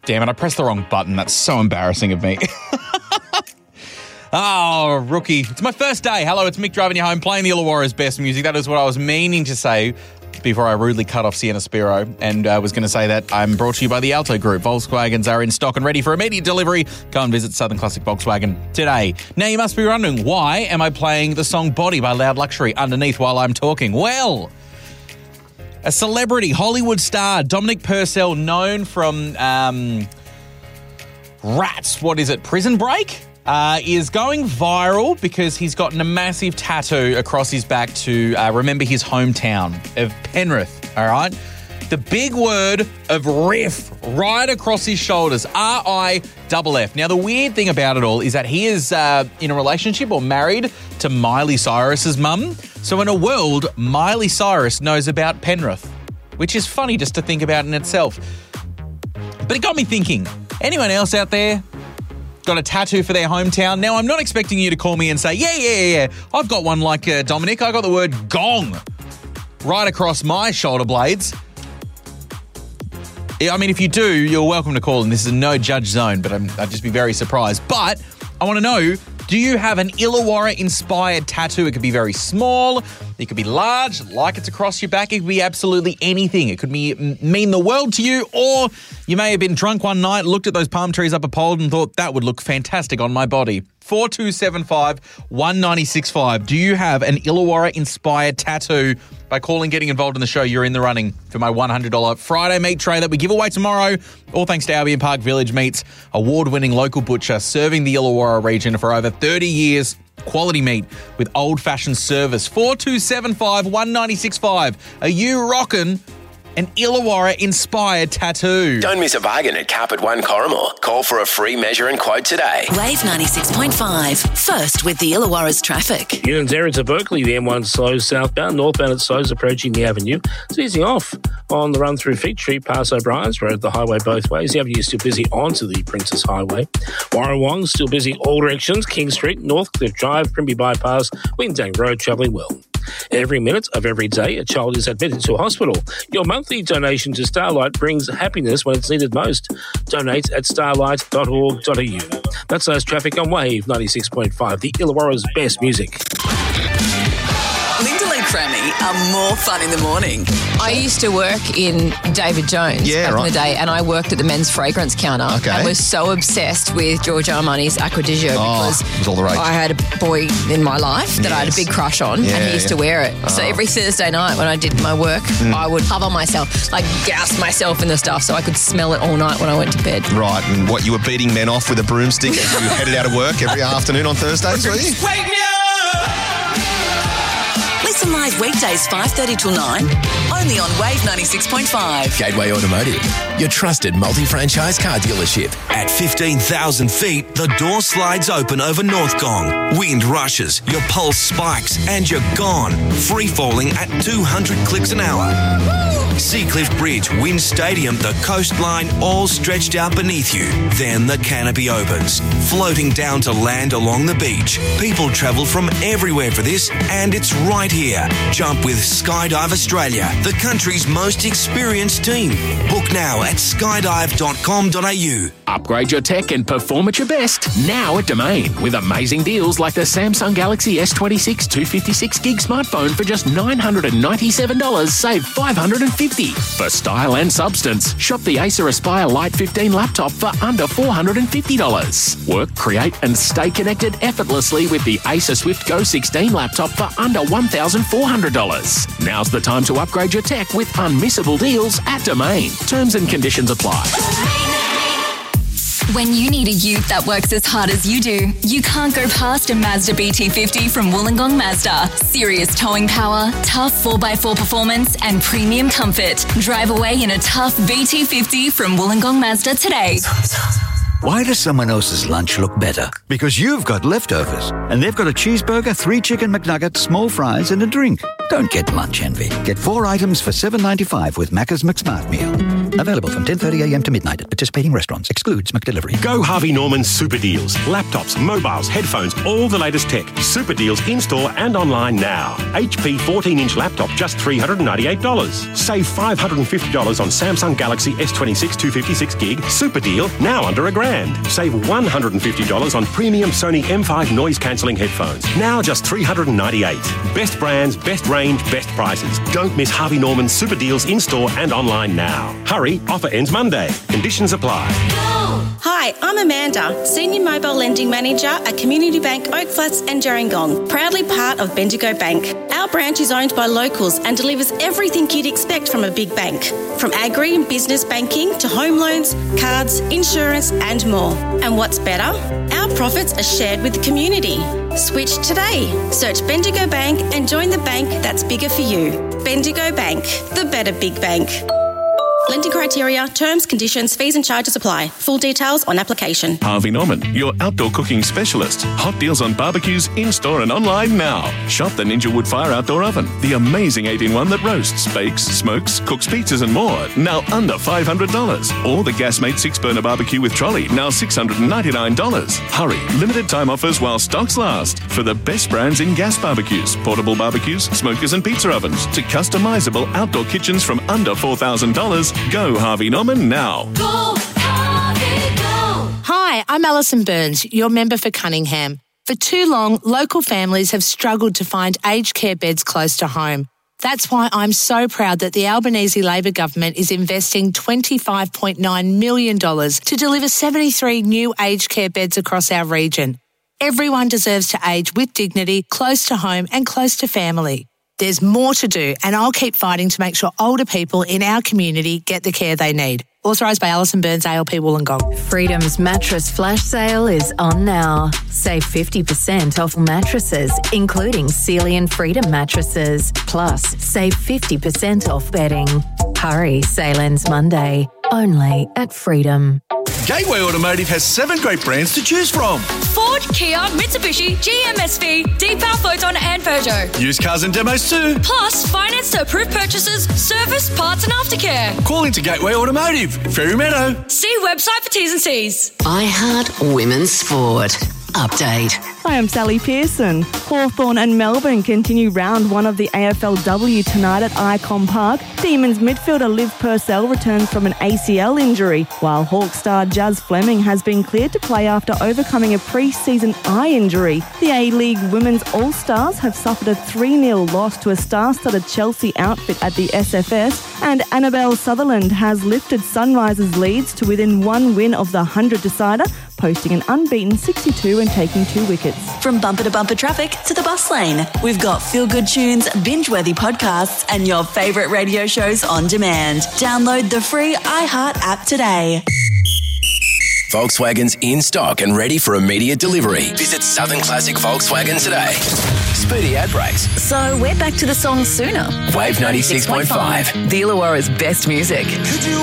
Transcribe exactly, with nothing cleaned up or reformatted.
Damn it, I pressed the wrong button. That's so embarrassing of me. Oh, rookie. It's my first day. Hello, it's Mick driving you home, playing the Illawarra's best music. That is what I was meaning to say before I rudely cut off Sienna Spiro, and I uh, was going to say that I'm brought to you by the Alto Group. Volkswagens are in stock and ready for immediate delivery. Go and visit Southern Classic Volkswagen today. Now, you must be wondering, why am I playing the song Body by Loud Luxury underneath while I'm talking? Well, a celebrity, Hollywood star, Dominic Purcell, known from um, Rats, what is it, Prison Break? Uh, is going viral because he's gotten a massive tattoo across his back to uh, remember his hometown of Penrith, all right? The big word of riff right across his shoulders, R I F F. Now, the weird thing about it all is that he is uh, in a relationship or married to Miley Cyrus's mum. So in a world, Miley Cyrus knows about Penrith, which is funny just to think about in itself. But it got me thinking, anyone else out there got a tattoo for their hometown? Now, I'm not expecting you to call me and say, yeah, yeah, yeah, yeah. I've got one like uh, Dominic. I got the word gong right across my shoulder blades. I mean, if you do, you're welcome to call, and this is a no judge zone, but I'm, I'd just be very surprised. But I want to know, do you have an Illawarra-inspired tattoo? It could be very small. It could be large, like it's across your back. It could be absolutely anything. It could be, mean the world to you, or you may have been drunk one night, looked at those palm trees up a pole and thought, that would look fantastic on my body. four two seven five, one nine six five. Do you have an Illawarra-inspired tattoo? By calling, getting involved in the show, you're in the running for my one hundred dollars Friday meat tray that we give away tomorrow. All thanks to Albion Park Village Meats, award-winning local butcher serving the Illawarra region for over thirty years. Quality meat with old-fashioned service. four two seven five, one nine six five. Are you rocking an Illawarra-inspired tattoo? Don't miss a bargain at Carpet One Corrimor. Call for a free measure and quote today. Wave ninety-six point five. First with the Illawarra's traffic. Union's area to Berkeley, the M one slows southbound. Northbound it slows approaching the avenue. It's easing off on the run through Fig Street past O'Brien's Road, the highway both ways. The avenue is still busy onto the Princess Highway. Warrawong still busy all directions. King Street, Northcliffe Drive, Primby Bypass, Windang Road travelling well. Every minute of every day, a child is admitted to a hospital. Your monthly donation to Starlight brings happiness when it's needed most. Donate at starlight dot org dot a u. That's those traffic on Wave ninety-six point five, the Illawarra's best music. Linda Lee Crammy are more fun in the morning. I used to work in David Jones yeah, back right. in the day, and I worked at the men's fragrance counter. Okay. And was so obsessed with Giorgio Armani's Acqua di Gio Oh, because it was all the rage. I had a boy in my life that I had a Yes. big crush on, Yeah, and he used yeah. to wear it. So Oh. every Thursday night when I did my work, I would cover myself, like gas myself in the stuff so I could smell it all night when I went to bed. Right, and what, you were beating men off with a broomstick as you headed out of work every afternoon on Thursdays, were you? Wake me up! Listen live weekdays five thirty till nine, only on Wave ninety-six point five. Gateway Automotive, your trusted multi-franchise car dealership. At fifteen thousand feet, the door slides open over North Gong. Wind rushes, your pulse spikes, and you're gone. Free falling at two hundred clicks an hour. Seacliff Bridge, Wind Stadium, the coastline, all stretched out beneath you. Then the canopy opens, floating down to land along the beach. People travel from everywhere for this, and it's right here. Jump with Skydive Australia, the country's most experienced team. Book now at skydive dot com dot a u. Upgrade your tech and perform at your best now at Domain with amazing deals like the Samsung Galaxy S twenty-six two fifty-six gig smartphone for just nine hundred ninety-seven dollars, save five hundred fifty dollars. For style and substance, shop the Acer Aspire Lite fifteen laptop for under four hundred fifty dollars. Work, create and stay connected effortlessly with the Acer Swift Go sixteen laptop for under one thousand four hundred dollars. Now's the time to upgrade your tech with unmissable deals at Domain. Terms and conditions apply. When you need a ute that works as hard as you do, you can't go past a Mazda B T fifty from Wollongong Mazda. Serious towing power, tough four by four performance and premium comfort. Drive away in a tough B T fifty from Wollongong Mazda today. Why does someone else's lunch look better? Because you've got leftovers, and they've got a cheeseburger, three chicken McNuggets, small fries, and a drink. Don't get lunch envy. Get four items for seven dollars ninety-five with Macca's McSmart Meal. Available from ten thirty a m to midnight at participating restaurants. Excludes McDelivery. Go Harvey Norman Super Deals. Laptops, mobiles, headphones, all the latest tech. Super Deals in-store and online now. H P fourteen-inch laptop, just three hundred ninety-eight dollars. Save five hundred fifty dollars on Samsung Galaxy S twenty-six two fifty-six gig. Super deal, now under a grand. Save one hundred fifty dollars on premium Sony M five noise-cancelling headphones. Now just three hundred ninety-eight dollars. Best brands, best range, best prices. Don't miss Harvey Norman Super Deals in-store and online now. Hurry, offer ends Monday. Conditions apply. Hi, I'm Amanda, Senior Mobile Lending Manager at Community Bank Oak Flats and Gerringong, proudly part of Bendigo Bank. Our branch is owned by locals and delivers everything you'd expect from a big bank, from agri and business banking to home loans, cards, insurance and more. And what's better? Our profits are shared with the community. Switch today. Search Bendigo Bank and join the bank that's bigger for you. Bendigo Bank, the better big bank. Lending criteria, terms, conditions, fees and charges apply. Full details on application. Harvey Norman, your outdoor cooking specialist. Hot deals on barbecues in-store and online now. Shop the Ninja Wood Fire Outdoor Oven, the amazing eight in one that roasts, bakes, smokes, cooks pizzas and more, now under five hundred dollars. Or the Gasmate six-burner barbecue with trolley, now six hundred ninety-nine dollars. Hurry, limited time offers while stocks last. For the best brands in gas barbecues, portable barbecues, smokers and pizza ovens, to customizable outdoor kitchens from under four thousand dollars. Go Harvey Norman now. Go, Harvey, go. Hi, I'm Alison Burns, your member for Cunningham. For too long, local families have struggled to find aged care beds close to home. That's why I'm so proud that the Albanese Labor government is investing twenty-five point nine million dollars to deliver seventy-three new aged care beds across our region. Everyone deserves to age with dignity, close to home and close to family. There's more to do, and I'll keep fighting to make sure older people in our community get the care they need. Authorised by Alison Burns, A L P Wollongong. Freedom's mattress flash sale is on now. Save fifty percent off mattresses, including Celian Freedom mattresses. Plus, save fifty percent off bedding. Hurry, sale ends Monday. Only at Freedom. Gateway Automotive has seven great brands to choose from. Ford, Kia, Mitsubishi, G M S V, Deepal, Photon and Peugeot. Used cars and demos too. Plus, finance to approved purchases, service, parts and aftercare. Call into Gateway Automotive, Fairy Meadow. See website for T's and C's. iHeart Women's Sport. Update. Hi, I'm Sally Pearson. Hawthorn and Melbourne continue round one of the A F L W tonight at Icon Park. Demons midfielder Liv Purcell returns from an A C L injury, while Hawk star Jazz Fleming has been cleared to play after overcoming a pre-season eye injury. The A-League Women's All-Stars have suffered a three nil loss to a star-studded Chelsea outfit at the S F S, and Annabelle Sutherland has lifted Sunrisers' leads to within one win of the one hundred decider, posting an unbeaten sixty-two and taking two wickets. From bumper to bumper traffic to the bus lane, we've got feel-good tunes, binge-worthy podcasts and your favourite radio shows on demand. Download the free iHeart app today. Volkswagen's in stock and ready for immediate delivery. Visit Southern Classic Volkswagen today. Speedy ad breaks. So we're back to the song sooner. Wave ninety-six point five. The Illawarra's best music.